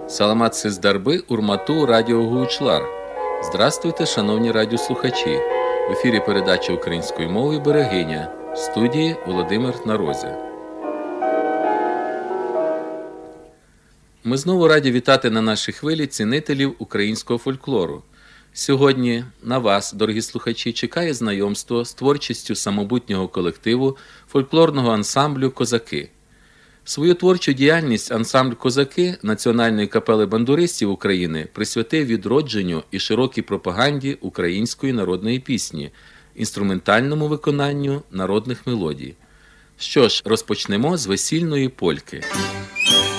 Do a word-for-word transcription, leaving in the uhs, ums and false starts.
Саламат Сиздарби, Урмату, Радіо Гучлар. Здравствуйте, шановні радіослухачі. В ефірі передача української мови «Берегиня». В студії Володимир Нарозя. Ми знову раді вітати на нашій хвилі цінителів українського фольклору. Сьогодні на вас, дорогі слухачі, чекає знайомство з творчістю самобутнього колективу фольклорного ансамблю «Козаки». Свою творчу діяльність ансамбль «Козаки» Національної капели бандуристів України присвятив відродженню і широкій пропаганді української народної пісні, інструментальному виконанню народних мелодій. Що ж, розпочнемо з весільної польки.